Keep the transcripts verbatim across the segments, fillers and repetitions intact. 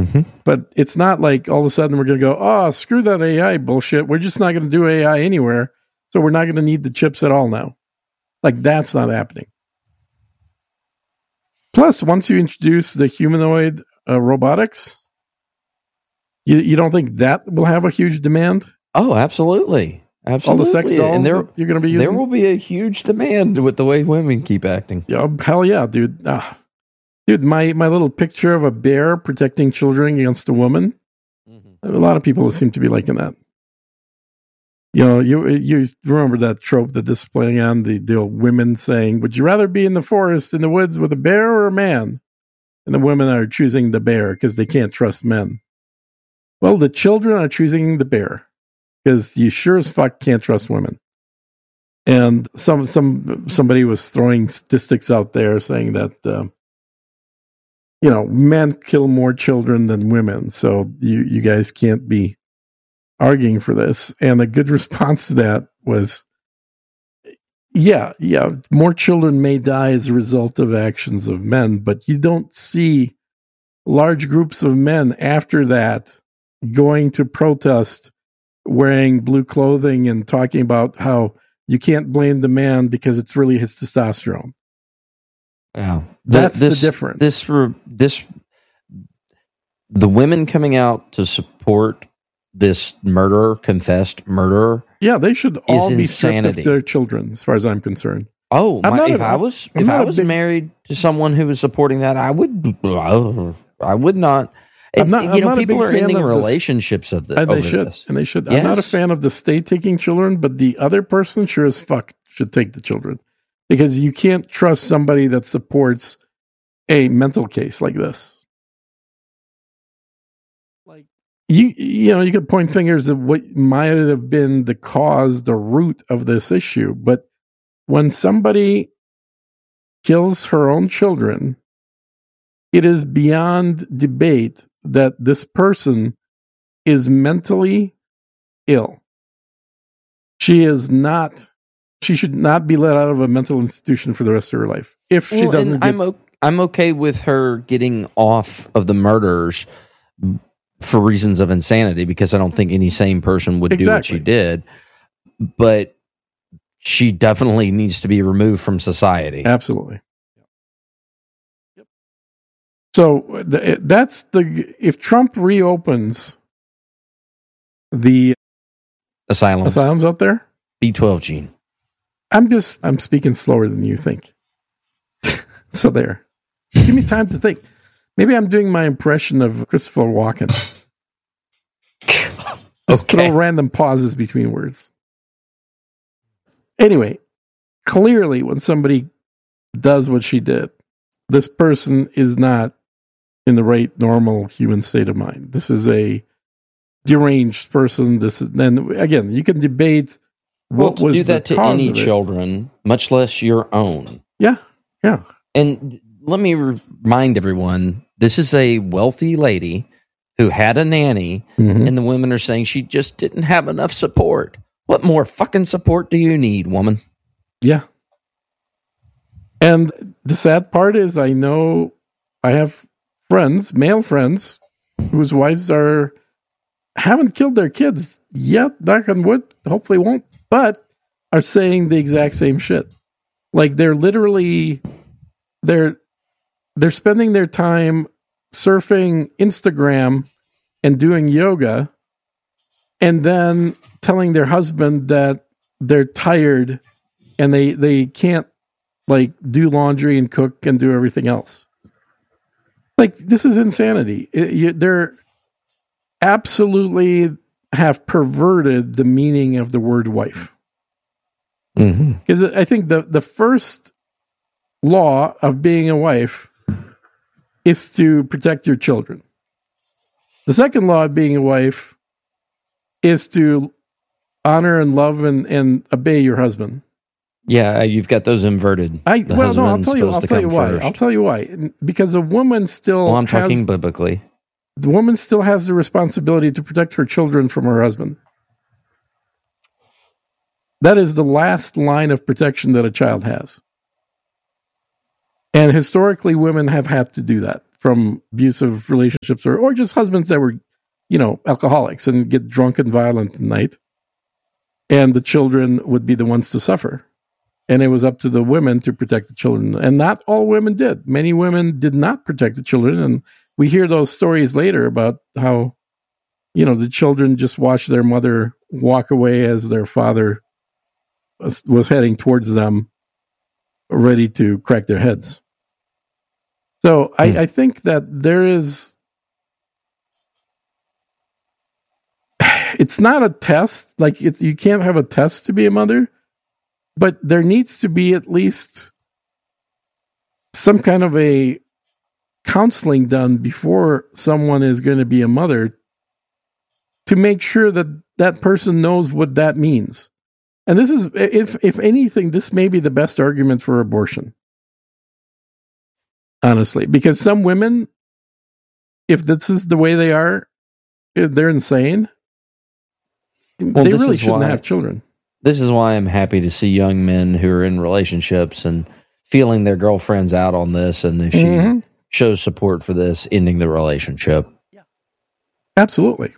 Mm-hmm. But it's not like all of a sudden we're going to go, oh, screw that A I bullshit. We're just not going to do A I anywhere. So we're not going to need the chips at all now. Like, that's not happening. Plus, once you introduce the humanoid uh, robotics, you, you don't think that will have a huge demand? Oh, absolutely. Absolutely. All the sex dolls and there, you're going to be using? There will be a huge demand with the way women keep acting. Yeah, hell yeah, dude. Ah. Dude, my, my little picture of a bear protecting children against a woman, mm-hmm. a lot of people seem to be liking that. You know, you you remember that trope that this is playing on, the, the old women saying, would you rather be in the forest, in the woods with a bear or a man? And the women are choosing the bear because they can't trust men. Well, the children are choosing the bear because you sure as fuck can't trust women. And some some somebody was throwing statistics out there saying that, uh, you know, men kill more children than women. So you, you guys can't be arguing for this. And a good response to that was, yeah, yeah, more children may die as a result of actions of men, but you don't see large groups of men after that going to protest wearing blue clothing and talking about how you can't blame the man because it's really his testosterone. Wow. That's this, the difference. This, this, the women coming out to support this murderer, confessed murderer. Yeah, they should all be insanity. stripped of their children, as far as I'm concerned. Oh, my, if a, I was I'm if I was big, married to someone who was supporting that, I would I would not. I'm not you I'm know, people are ending of relationships this, of the, and they over should, this. and they should. Yes. I'm not a fan of the state taking children, but the other person sure as fuck should take the children, because you can't trust somebody that supports a mental case like this. Like you, you know, you could point fingers at what might have been the cause, the root of this issue, but when somebody kills her own children, it is beyond debate that this person is mentally ill. She is not, she should not be let out of a mental institution for the rest of her life. If she well, doesn't, and get, I'm, o- I'm okay with her getting off of the murders for reasons of insanity, because I don't think any sane person would exactly. do what she did. But she definitely needs to be removed from society. Absolutely. So the, that's the, if Trump reopens the asylums, asylums out there, B twelve gene. I'm just, I'm speaking slower than you think. So there. Give me time to think. Maybe I'm doing my impression of Christopher Walken. Just okay. throw random pauses between words. Anyway, clearly when somebody does what she did, this person is not in the right normal human state of mind. This is a deranged person. This is, then again, you can debate what well, to was do that the to cause any of it. children, much less your own. Yeah, yeah. And let me remind everyone, this is a wealthy lady who had a nanny, mm-hmm. and the women are saying she just didn't have enough support. What more fucking support do you need, woman? Yeah. And the sad part is, I know I have friends, male friends, whose wives are haven't killed their kids yet, knock on wood, hopefully won't, but are saying the exact same shit. Like they're literally they're they're spending their time surfing Instagram and doing yoga, and then telling their husband that they're tired and they they can't like do laundry and cook and do everything else. Like, this is insanity. It, you, they're absolutely have perverted the meaning of the word wife. Because mm-hmm. I think the, the first law of being a wife is to protect your children. The second law of being a wife is to honor and love and, and obey your husband. Yeah, you've got those inverted. I the well, no, I'll tell you. I'll tell you why. First. I'll tell you why. Because a woman still. Well, I'm has, talking biblically. The woman still has the responsibility to protect her children from her husband. That is the last line of protection that a child has. And historically, women have had to do that from abusive relationships, or, or just husbands that were, you know, alcoholics and get drunk and violent at night. And the children would be the ones to suffer. And it was up to the women to protect the children. And not all women did. Many women did not protect the children. And we hear those stories later about how, you know, the children just watched their mother walk away as their father was, was heading towards them, ready to crack their heads. So I, I think that there is, it's not a test, like it, you can't have a test to be a mother, but there needs to be at least some kind of a counseling done before someone is going to be a mother to make sure that that person knows what that means. And this is, if if anything, this may be the best argument for abortion. Honestly, because some women, if this is the way they are, if they're insane. Well, they this really is shouldn't why, have children. This is why I'm happy to see young men who are in relationships and feeling their girlfriends out on this, and if she mm-hmm. shows support for this, ending the relationship. Yeah. Absolutely.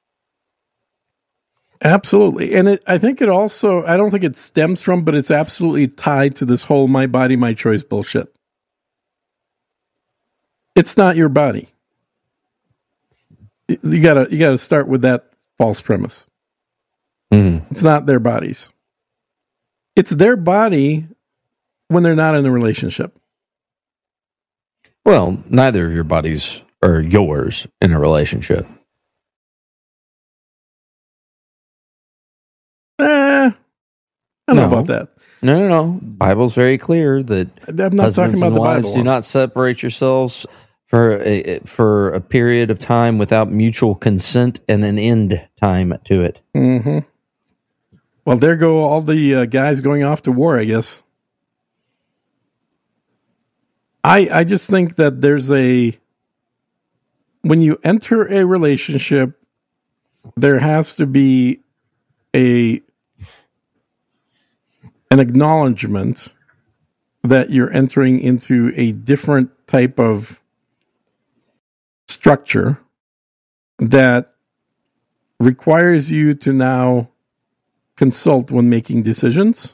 Absolutely. And it, I think it also, I don't think it stems from, but it's absolutely tied to this whole my body, my choice bullshit. It's not your body. You gotta, you gotta start with that false premise. Mm-hmm. It's not their bodies. It's their body when they're not in a relationship. Well, neither of your bodies are yours in a relationship. Eh, I don't no. know about that. No, no, no. Bible's very clear that I'm not husbands talking about and the wives Bible. do not separate yourselves for a, for a period of time without mutual consent and an end time to it. Mm-hmm. Well, there go all the uh, guys going off to war, I guess. I I just think that there's a, when you enter a relationship, there has to be a an acknowledgement that you're entering into a different type of structure that requires you to now consult when making decisions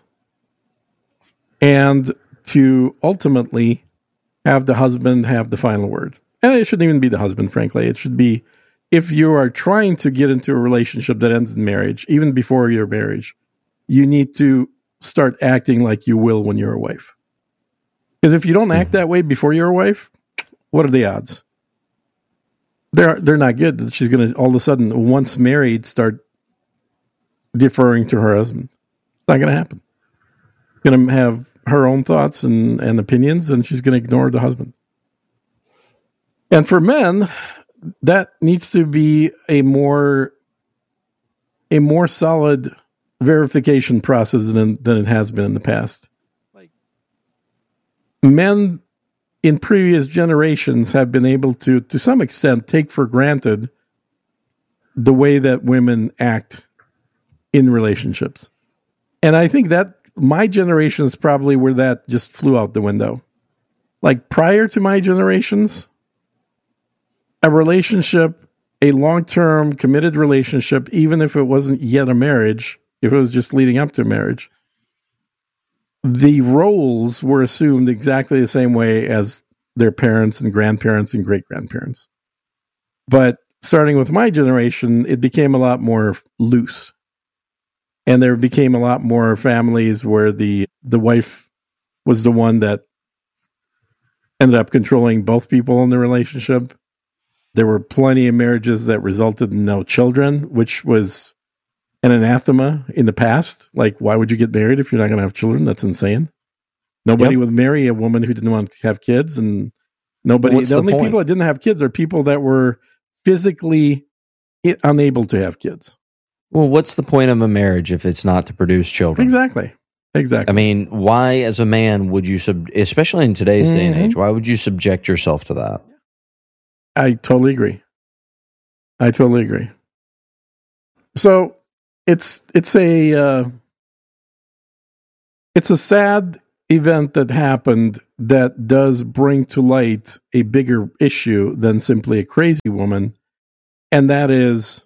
and to ultimately have the husband have the final word. And it shouldn't even be the husband, frankly. It should be, if you are trying to get into a relationship that ends in marriage, even before your marriage, you need to start acting like you will when you're a wife. Because if you don't act that way before you're a wife, what are the odds? They're they're not good. That she's going to all of a sudden, once married, start deferring to her husband. It's not going to happen. She's going to have her own thoughts and, and opinions, and she's going to ignore the husband. And for men, that needs to be a more a more solid verification process than than it has been in the past. Like, men in previous generations have been able to, to some extent, take for granted the way that women act in relationships. And I think that my generation is probably where that just flew out the window. Like, prior to my generations, a relationship, a long-term committed relationship, even if it wasn't yet a marriage, if it was just leading up to marriage, the roles were assumed exactly the same way as their parents and grandparents and great-grandparents. But starting with my generation, it became a lot more loose. And there became a lot more families where the, the wife was the one that ended up controlling both people in the relationship. There were plenty of marriages that resulted in no children, which was an anathema in the past. Like, why would you get married if you're not going to have children? That's insane. Nobody yep. would marry a woman who didn't want to have kids, and nobody. What's the, the only point? People that didn't have kids are people that were physically unable to have kids. Well, what's the point of a marriage if it's not to produce children? Exactly. Exactly. I mean, why, as a man, would you sub? Especially in today's mm-hmm. day and age, why would you subject yourself to that? I totally agree. I totally agree. So it's it's a uh, it's a sad event that happened that does bring to light a bigger issue than simply a crazy woman, and that is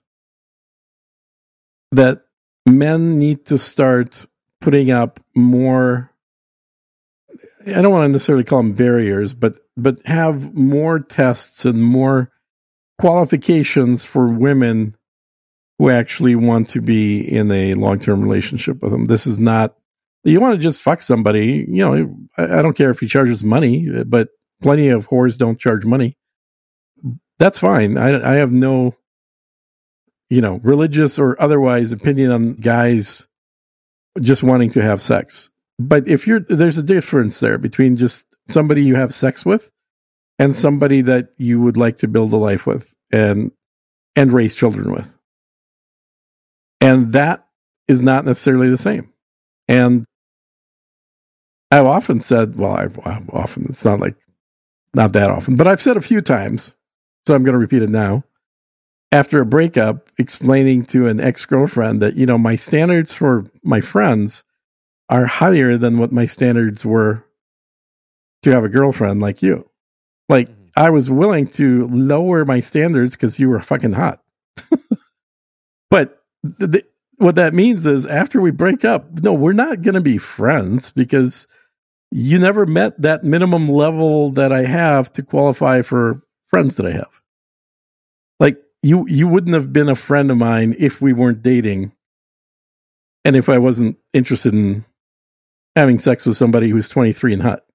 that men need to start putting up more, I don't want to necessarily call them barriers, but but have more tests and more qualifications for women who actually want to be in a long-term relationship with them. This is not, you want to just fuck somebody, you know, I, I don't care if he charges money, but plenty of whores don't charge money. That's fine. I, I have no, you know, religious or otherwise opinion on guys just wanting to have sex. But if you're, there's a difference there between just somebody you have sex with and somebody that you would like to build a life with and and raise children with. And that is not necessarily the same. And I've often said, well, I've, I've often, it's not like, not that often, but I've said a few times, so I'm going to repeat it now. After a breakup, explaining to an ex-girlfriend that, you know, my standards for my friends are higher than what my standards were to have a girlfriend like you. Like, mm-hmm. I was willing to lower my standards because you were fucking hot. But th- th- what that means is after we break up, no, we're not going to be friends because you never met that minimum level that I have to qualify for friends that I have. Like, you, you wouldn't have been a friend of mine if we weren't dating and if I wasn't interested in having sex with somebody who's twenty-three and hot.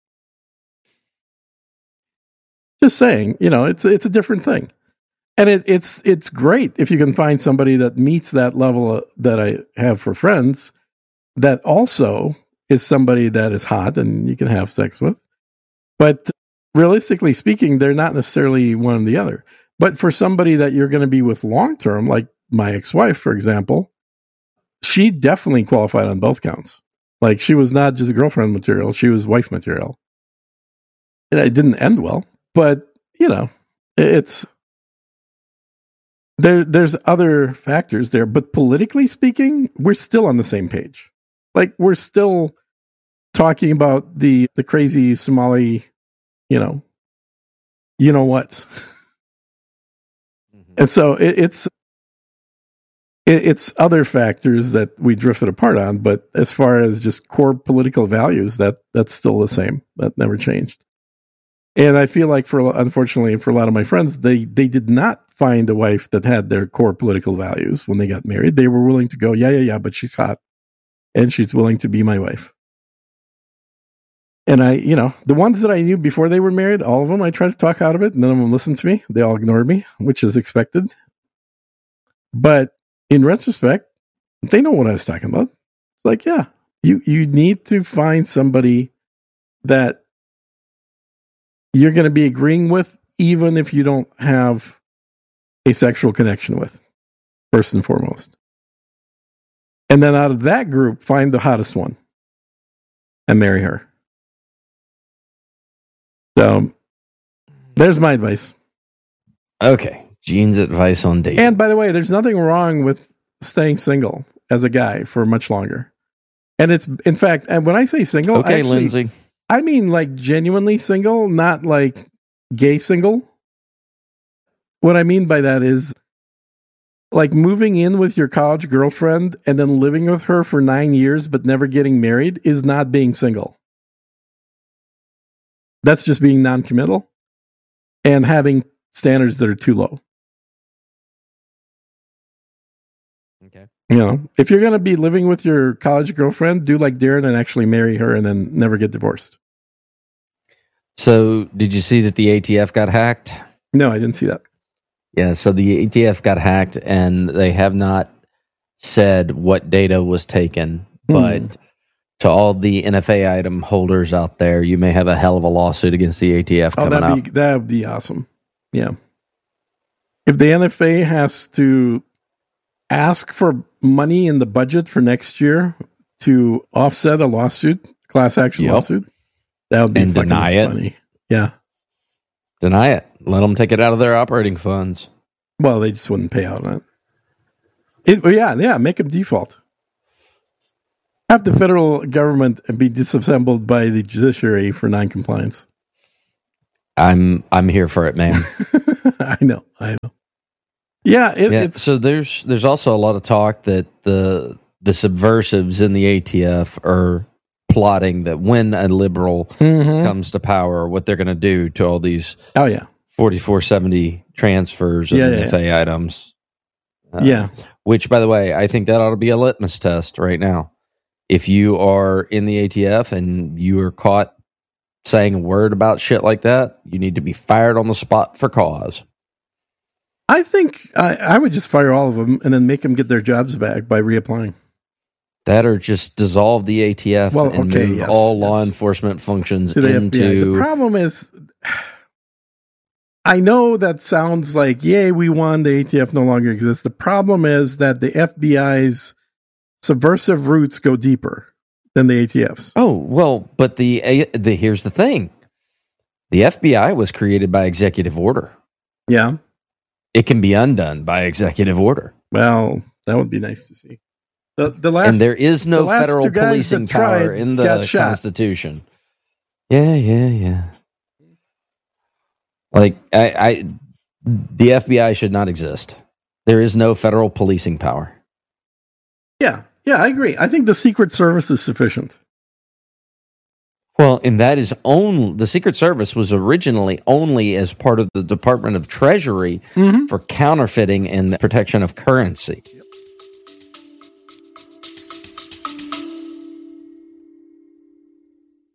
Just saying, you know, it's it's a different thing. And it, it's it's great if you can find somebody that meets that level that I have for friends that also is somebody that is hot and you can have sex with. But realistically speaking, they're not necessarily one or the other. But for somebody that you're going to be with long term, like my ex-wife, for example, she definitely qualified on both counts. Like, she was not just girlfriend material, she was wife material. And it didn't end well, but, you know, it's... There, there's other factors there, but politically speaking, we're still on the same page. Like, we're still talking about the the crazy Somali, you know, you know what? Mm-hmm. And so it, it's it, it's other factors that we drifted apart on, but as far as just core political values, that that's still the same. That never changed. And I feel like, for unfortunately, for a lot of my friends, they they did not find a wife that had their core political values when they got married. They were willing to go, yeah, yeah, yeah, but she's hot, and she's willing to be my wife. And I, you know, the ones that I knew before they were married, all of them, I tried to talk out of it. None of them listened to me. They all ignored me, which is expected. But in retrospect, they know what I was talking about. It's like, yeah, you you need to find somebody that you're going to be agreeing with, even if you don't have a sexual connection with, first and foremost. And then out of that group, find the hottest one and marry her. So there's my advice. Okay. Gene's advice on dating. And by the way, there's nothing wrong with staying single as a guy for much longer. And it's, in fact, and when I say single, okay, actually, Lindsay. I mean like genuinely single, not like gay single. What I mean by that is like moving in with your college girlfriend and then living with her for nine years but never getting married is not being single. That's just being non-committal and having standards that are too low. Okay. You know, if you're going to be living with your college girlfriend, do like Darren and actually marry her and then never get divorced. So, did you see that the A T F got hacked? No, I didn't see that. Yeah, so the A T F got hacked, and they have not said what data was taken. Mm. But to all the N F A item holders out there, you may have a hell of a lawsuit against the A T F coming oh, that'd up. Be, that'd be awesome. Yeah. If the N F A has to ask for money in the budget for next year to offset a lawsuit, class action yep. lawsuit, that would be and fucking deny it. funny. Yeah. Deny it. Let them take it out of their operating funds. Well, they just wouldn't pay out on it. it yeah, yeah, make them default. Have the federal government be disassembled by the judiciary for noncompliance. I'm I'm here for it, man. I know, I know. Yeah, it, yeah. it's So there's there's also a lot of talk that the the subversives in the A T F are plotting that when a liberal mm-hmm. comes to power, what they're going to do to all these oh yeah forty-four seventy transfers of yeah, N F A yeah. items. Uh, yeah. Which, by the way, I think that ought to be a litmus test right now. If you are in the A T F and you are caught saying a word about shit like that, you need to be fired on the spot for cause. I think I, I would just fire all of them and then make them get their jobs back by reapplying. That or just dissolve the A T F well, and okay, move yes, all yes. law enforcement functions to the into... F B I. The problem is, I know that sounds like, yay, we won, the A T F no longer exists. The problem is that the F B I's subversive roots go deeper than the A T F's. Oh, well, but the, the here's the thing. The F B I was created by executive order. Yeah. It can be undone by executive order. Well, that would be nice to see. The, the last, and there is no the federal policing power in the Constitution. Yeah, yeah, yeah. Like, I, I, the F B I should not exist. There is no federal policing power. Yeah, yeah, I agree. I think the Secret Service is sufficient. Well, and that is only, the Secret Service was originally only as part of the Department of Treasury mm-hmm. for counterfeiting and the protection of currency.